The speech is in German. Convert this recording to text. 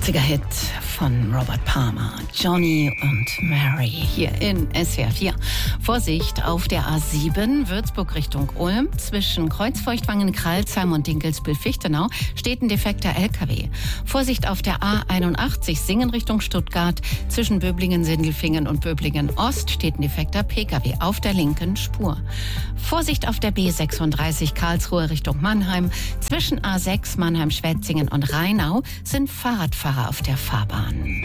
80er-Hit von Robert Palmer, Johnny und Mary hier in SWR 4. Vorsicht auf der A7, Würzburg Richtung Ulm. Zwischen Kreuzfeuchtwangen, Kralsheim und Dinkelsbühl-Fichtenau steht ein defekter LKW. Vorsicht auf der A81, Singen Richtung Stuttgart. Zwischen Böblingen-Sindelfingen und Böblingen-Ost steht ein defekter PKW auf der linken Spur. Vorsicht auf der B36, Karlsruhe Richtung Mannheim. Zwischen A6, Mannheim-Schwetzingen und Rheinau sind Fahrradfahrer auf der Fahrbahn.